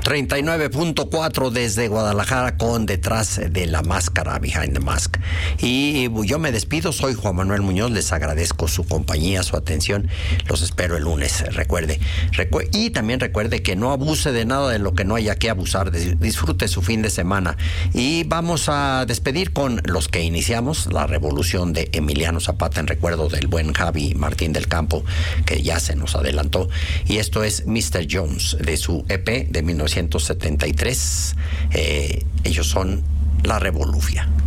39.4 desde Guadalajara con Detrás de la Máscara, Behind the Mask. Y yo me despido, soy Juan Manuel Muñoz, les agradezco su compañía, su atención, los espero el lunes, recuerde. Y también recuerde que no abuse de nada de lo que no haya que abusar, disfrute su fin de semana. Y vamos a despedir con los que iniciamos la revolución de Emiliano Zapata en recuerdo del buen Javi Martín del Campo, que ya se nos adelantó. Y esto es Mr. Jones, de su EP de 1973. Ellos son La Revolufia.